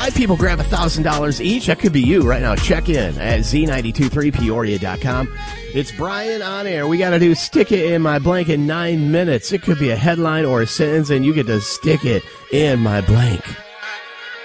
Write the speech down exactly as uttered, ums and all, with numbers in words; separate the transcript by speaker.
Speaker 1: Five people grab one thousand dollars each. That could be you right now. Check in at Z nine two three Peoria dot com. It's Brian on air. We got to do Stick It in My Blank in nine minutes. It could be a headline or a sentence, and you get to stick it in my blank.